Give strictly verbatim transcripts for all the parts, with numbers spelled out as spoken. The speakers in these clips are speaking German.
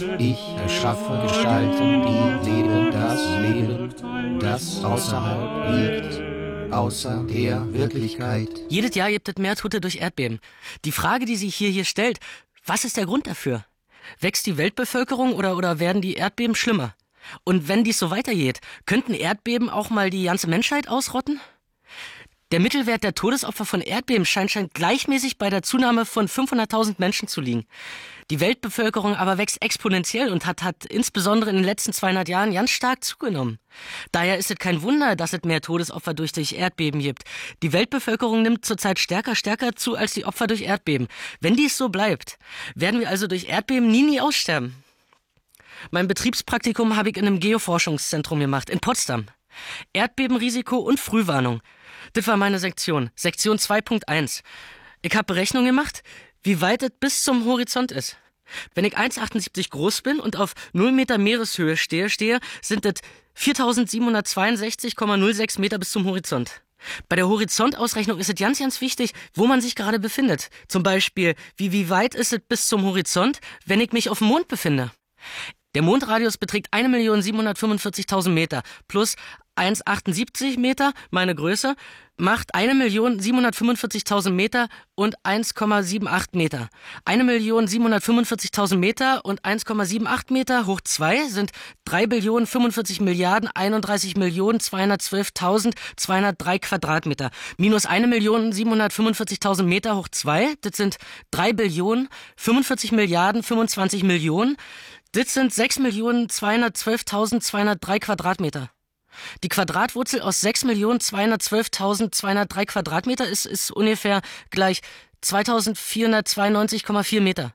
Ich erschaffe Gestalten, die leben das Leben, das außerhalb liegt, außer der Wirklichkeit. Jedes Jahr gibt es mehr Tote durch Erdbeben. Die Frage, die sich hier, hier stellt, was ist der Grund dafür? Wächst die Weltbevölkerung oder, oder werden die Erdbeben schlimmer? Und wenn dies so weitergeht, könnten Erdbeben auch mal die ganze Menschheit ausrotten? Der Mittelwert der Todesopfer von Erdbeben scheint, scheint gleichmäßig bei der Zunahme von fünfhunderttausend Menschen zu liegen. Die Weltbevölkerung aber wächst exponentiell und hat, hat insbesondere in den letzten zweihundert Jahren ganz stark zugenommen. Daher ist es kein Wunder, dass es mehr Todesopfer durch, durch Erdbeben gibt. Die Weltbevölkerung nimmt zurzeit stärker, stärker zu als die Opfer durch Erdbeben. Wenn dies so bleibt, werden wir also durch Erdbeben nie, nie aussterben. Mein Betriebspraktikum habe ich in einem Geoforschungszentrum gemacht, in Potsdam. Erdbebenrisiko und Frühwarnung. Das war meine Sektion, Sektion zwei Punkt eins. Ich habe Berechnungen gemacht, wie weit es bis zum Horizont ist. Wenn ich eins Komma achtundsiebzig groß bin und auf null Meter Meereshöhe stehe, stehe sind es viertausendsiebenhundertzweiundsechzig Komma null sechs Meter bis zum Horizont. Bei der Horizontausrechnung ist es ganz, ganz wichtig, wo man sich gerade befindet. Zum Beispiel, wie, wie weit ist es bis zum Horizont, wenn ich mich auf dem Mond befinde? Der Mondradius beträgt eine Million siebenhundertfünfundvierzigtausend Meter plus eins Komma achtundsiebzig Meter, meine Größe, macht eine Million siebenhundertfünfundvierzigtausend Meter und eins Komma achtundsiebzig Meter. eine Million siebenhundertfünfundvierzigtausend Meter und eins Komma achtundsiebzig Meter hoch zwei sind drei Billionen fünfundvierzig Milliarden einunddreißig Millionen zweihundertzwölftausendzweihundertdrei Quadratmeter. Minus eine Million siebenhundertfünfundvierzigtausend Meter hoch zwei, das sind drei Billionen fünfundvierzig Milliarden fünfundzwanzig Millionen. Das sind sechs Millionen zweihundertzwölftausendzweihundertdrei Quadratmeter. Die Quadratwurzel aus sechs Millionen zweihundertzwölftausendzweihundertdrei Quadratmeter ist, ist ungefähr gleich zweitausendvierhundertzweiundneunzig Komma vier Meter.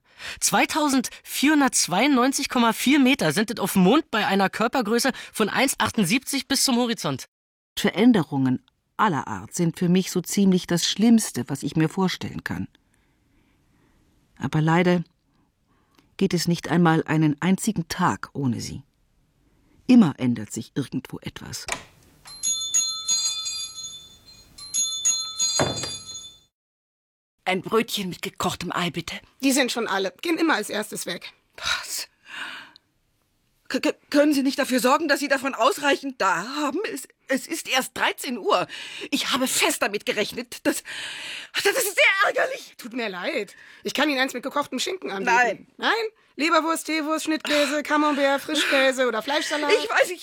zweitausendvierhundertzweiundneunzig Komma vier Meter sind es auf dem Mond bei einer Körpergröße von eins Komma achtundsiebzig bis zum Horizont. Veränderungen aller Art sind für mich so ziemlich das Schlimmste, was ich mir vorstellen kann. Aber leider geht es nicht einmal einen einzigen Tag ohne sie. Immer ändert sich irgendwo etwas. Ein Brötchen mit gekochtem Ei, bitte. Die sind schon alle. Gehen immer als erstes weg. Was? K -k können Sie nicht dafür sorgen, dass Sie davon ausreichend da haben? Es, es ist erst dreizehn Uhr. Ich habe fest damit gerechnet. Das, das ist sehr ärgerlich. Tut mir leid. Ich kann Ihnen eins mit gekochtem Schinken anbieten. Nein. Nein? Leberwurst, Teewurst, Schnittkäse, Camembert, Frischkäse oder Fleischsalat? Ich weiß, ich